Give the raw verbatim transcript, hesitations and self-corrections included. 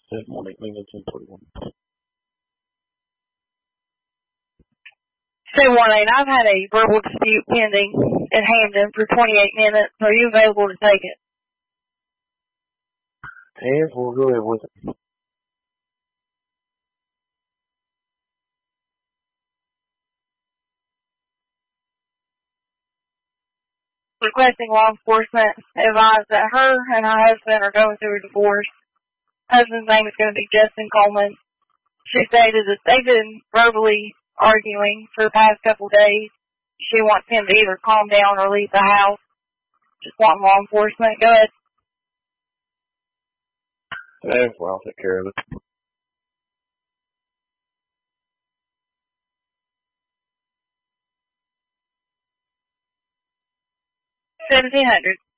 Good morning, England ten forty-one. Say warning, I've had a verbal dispute pending in Hamden for twenty-eight minutes. Are you available to take it? Yes, we'll go ahead with it. Requesting law enforcement advise that her and her husband are going through a divorce. Husband's name is going to be Justin Coleman. She stated that they've been verbally arguing for the past couple of days. She wants him to either calm down or leave the house. Just wanting law enforcement. Go ahead. Yeah, well, I'll take care of it. seventeen hundred.